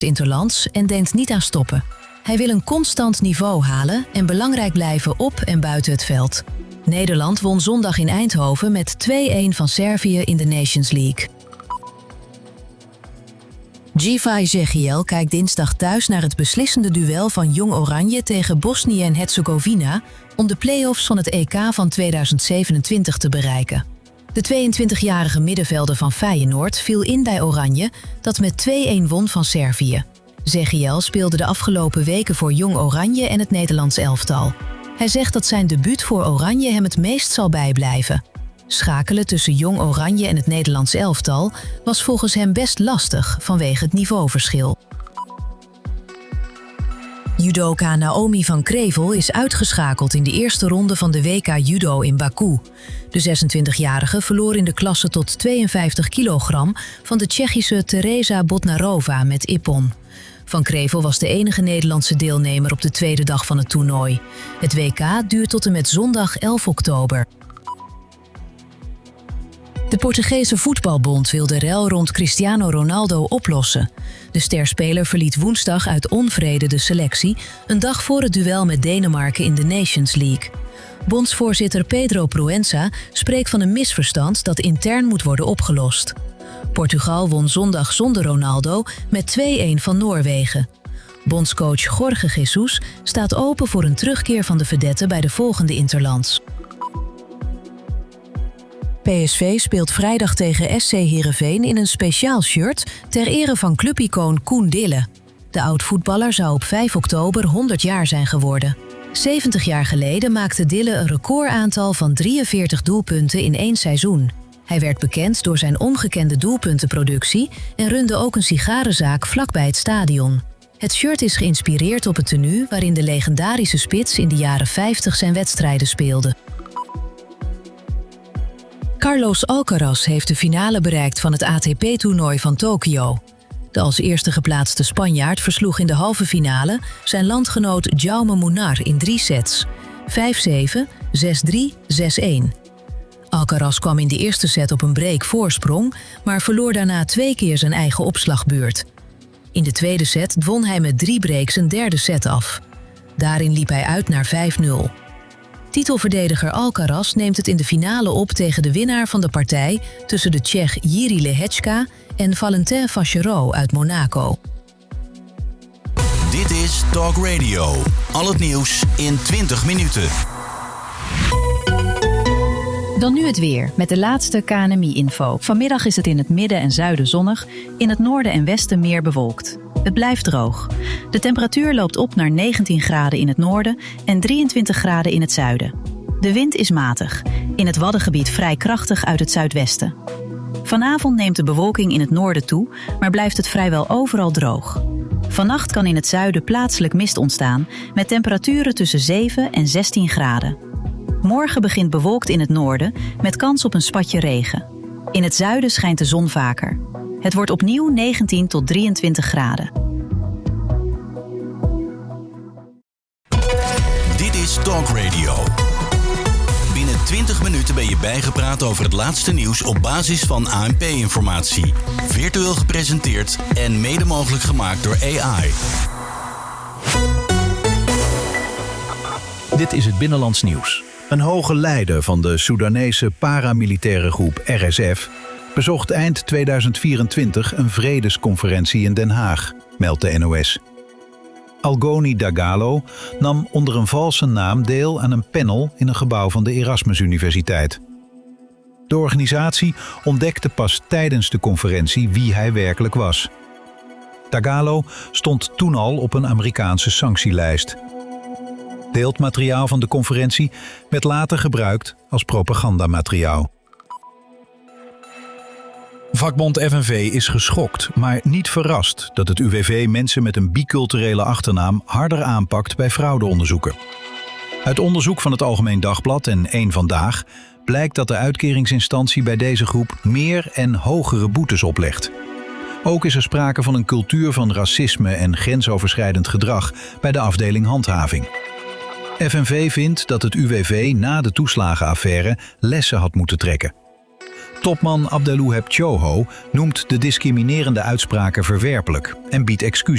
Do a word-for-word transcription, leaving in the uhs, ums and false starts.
interlands en denkt niet aan stoppen. Hij wil een constant niveau halen en belangrijk blijven op en buiten het veld. Nederland won zondag in Eindhoven met twee-een van Servië in de Nations League. Gevay Zegiel kijkt dinsdag thuis naar het beslissende duel van Jong Oranje tegen Bosnië en Herzegovina om de play-offs van het E K van tweeduizend zevenentwintig te bereiken. De tweeëntwintigjarige middenvelder van Feyenoord viel in bij Oranje, dat met twee-een won van Servië. Zegiel speelde de afgelopen weken voor Jong Oranje en het Nederlands elftal. Hij zegt dat zijn debuut voor Oranje hem het meest zal bijblijven. Schakelen tussen Jong Oranje en het Nederlands elftal was volgens hem best lastig vanwege het niveauverschil. Judoka Naomi van Krevel is uitgeschakeld in de eerste ronde van de W K Judo in Baku. De zesentwintigjarige verloor in de klasse tot tweeënvijftig kilogram van de Tsjechische Teresa Bodnarova met ippon. Van Krevel was de enige Nederlandse deelnemer op de tweede dag van het toernooi. Het W K duurt tot en met zondag elf oktober. De Portugese voetbalbond wil de rel rond Cristiano Ronaldo oplossen. De sterspeler verliet woensdag uit onvrede de selectie, een dag voor het duel met Denemarken in de Nations League. Bondsvoorzitter Pedro Proença spreekt van een misverstand dat intern moet worden opgelost. Portugal won zondag zonder Ronaldo met twee-een van Noorwegen. Bondscoach Jorge Jesus staat open voor een terugkeer van de vedette bij de volgende interlands. P S V speelt vrijdag tegen S C Heerenveen in een speciaal shirt ter ere van clubicoon Koen Dille. De oud-voetballer zou op vijf oktober honderd jaar zijn geworden. zeventig jaar geleden maakte Dille een recordaantal van drieënveertig doelpunten in één seizoen. Hij werd bekend door zijn ongekende doelpuntenproductie en runde ook een sigarenzaak vlakbij het stadion. Het shirt is geïnspireerd op het tenue waarin de legendarische spits in de jaren vijftig zijn wedstrijden speelde. Carlos Alcaraz heeft de finale bereikt van het A T P-toernooi van Tokio. De als eerste geplaatste Spanjaard versloeg in de halve finale zijn landgenoot Jaume Munar in drie sets. vijf zeven, zes drie, zes-een. Alcaraz kwam in de eerste set op een break voorsprong, maar verloor daarna twee keer zijn eigen opslagbeurt. In de tweede set won hij met drie breaks een derde set af. Daarin liep hij uit naar vijf nul. Titelverdediger Alcaraz neemt het in de finale op tegen de winnaar van de partij tussen de Tsjech Jiří Lehečka en Valentin Vachereau uit Monaco. Dit is Talk Radio. Al het nieuws in twintig minuten. Dan nu het weer, met de laatste K N M I-info. Vanmiddag is het in het midden en zuiden zonnig, in het noorden en westen meer bewolkt. Het blijft droog. De temperatuur loopt op naar negentien graden in het noorden en drieëntwintig graden in het zuiden. De wind is matig, in het Waddengebied vrij krachtig uit het zuidwesten. Vanavond neemt de bewolking in het noorden toe, maar blijft het vrijwel overal droog. Vannacht kan in het zuiden plaatselijk mist ontstaan, met temperaturen tussen zeven en zestien graden. Morgen begint bewolkt in het noorden, met kans op een spatje regen. In het zuiden schijnt de zon vaker. Het wordt opnieuw negentien tot drieëntwintig graden. Dit is Talk Radio. Binnen twintig minuten ben je bijgepraat over het laatste nieuws op basis van A N P-informatie. Virtueel gepresenteerd en mede mogelijk gemaakt door A I. Dit is het Binnenlands Nieuws. Een hoge leider van de Soedanese paramilitaire groep R S F bezocht eind tweeduizend vierentwintig een vredesconferentie in Den Haag, meldt de N O S. Algoni Dagalo nam onder een valse naam deel aan een panel in een gebouw van de Erasmus Universiteit. De organisatie ontdekte pas tijdens de conferentie wie hij werkelijk was. Dagalo stond toen al op een Amerikaanse sanctielijst. Beeldmateriaal van de conferentie werd later gebruikt als propagandamateriaal. Vakbond F N V is geschokt, maar niet verrast dat het U W V mensen met een biculturele achternaam harder aanpakt bij fraudeonderzoeken. Uit onderzoek van het Algemeen Dagblad en Eén Vandaag blijkt dat de uitkeringsinstantie bij deze groep meer en hogere boetes oplegt. Ook is er sprake van een cultuur van racisme en grensoverschrijdend gedrag bij de afdeling handhaving. F N V vindt dat het U W V na de toeslagenaffaire lessen had moeten trekken. Topman Abdelouheb Tjoho noemt de discriminerende uitspraken verwerpelijk en biedt excuses